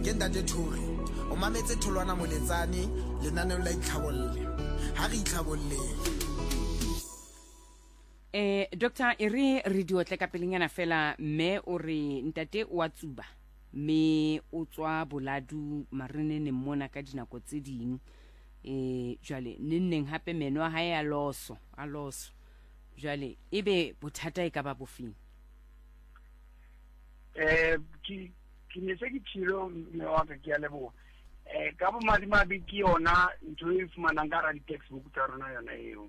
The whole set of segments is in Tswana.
ke ntate Thuri o mametse Tholwana Moletsane lenaneo la itlhabolle ha re itlhabolle. Dr. re diotle ka pelenyana fela mme o re ntate o a tsuba me o tswa boladu marenene mona ka dinako tse ding jwale nenneng hape meno a hae a loso jwale ebe bothata e ka ba bofeng? Ke ne se ke tshilo me wa ka ke a leboha ka bo madimabe ke yona ntho e fumanang ka ra di textbook tsa rona yona eo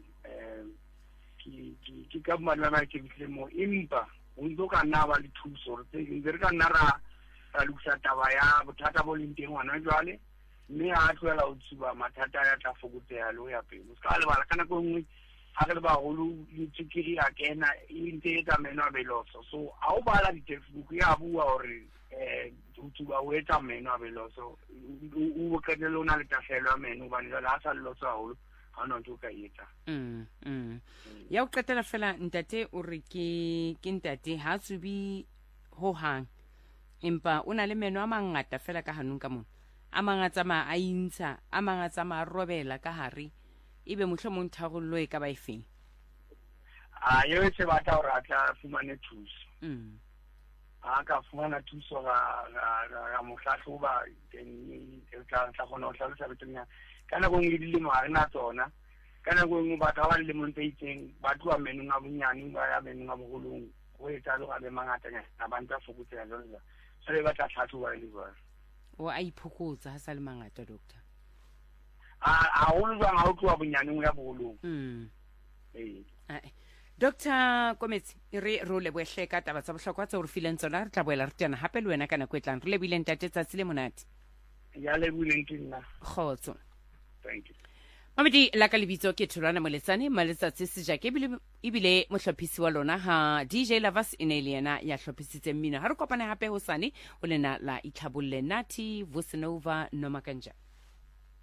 ke ka bo madimabe ke bitle mo impa o ntse ka nna ba le thuso re ka nna ra lukisa taba ya bothata bo leng teng ngwana jwale mme a tloela o tsuba mathata ya tla fokotseha le ya pele ska le bala kana go nngwe ha re ba holo le tsikiri a kena e ntse e tsameno a beloso so a o bala di textbook ya bua hore tsuba o etsa meno a beloso o ka le lona le tafelo meno ba ne la sa lo tsa holo ha no ntse o ka etsa ya o qetela fela ntate o re ke ntate ha tsubi ho hang empa o na le meno a mangata fela ka hanong ka mona a mangata ma a intsha a mangata ma robela ka hare ibe mohlomong tharollo e ka ba efeng? Yo se batla hore a tla fumane thuso a ka fumana thuso ga mohlahloba teng tla gona o hlalosa beteng kana go ngi dilemo a rena tsona kana go ngi batho ba le monte itseng ba tloa menong a bonyane ba ya menong a bogolong go etsa le ga be mangata nya ba ntse fokotsela jona so le batla tlhatlhoba le ba o a iphokotsa ha sa le mangata doctor a o lwa ga o tloa bonyane ya bogolong Dr. Kometse re le bohle ka taba tsa bohlokwa tse o re fileng tsona re tla boela re tena hape le wena kana kwetlang re le buile ntate tsatsi le monate ya le buile ntina khotso. Thank you. Mamedi la ka lebitso ke Tholwana Moletsane maletsatsi seja ke ibile mohlophisi wa lona ha DJ Lovers ine le yena ya hlophisitse mmino ha re kopane hape hosane o lena la itlhabolle Nathi Vusinova Nomakanja.